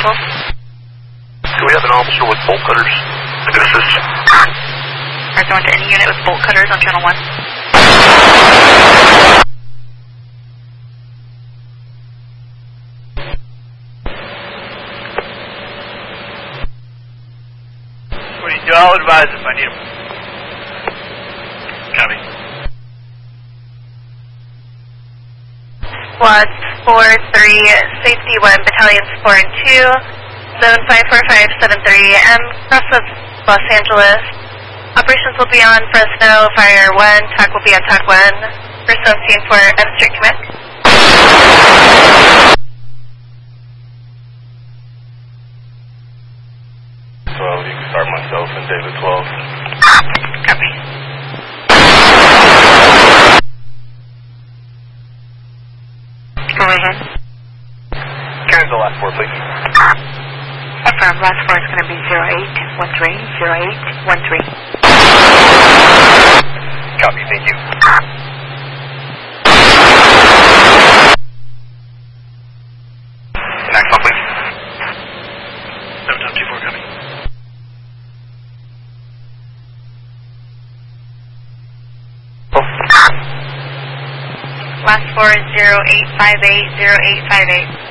vehicle. Do we have an officer with bolt cutters that can assist? Resident to any unit with bolt cutters on channel 1. I'll advise if I need them. Copy. Squads 4-3, Safety 1, Battalions 4 and 2, Zone 54573M, cross of Los Angeles. Operations will be on Fresno, Fire 1, TAC will be on TAC 1. First on scene for M Street Command. 12, you can start myself and David 12. Copy. Go ahead. Cancel last 4, please. Affirm, last 4 is going to be 0813, 0813. Copy, thank you. Next one, please. 7-24 coming. Last 4 is 0858, 0858.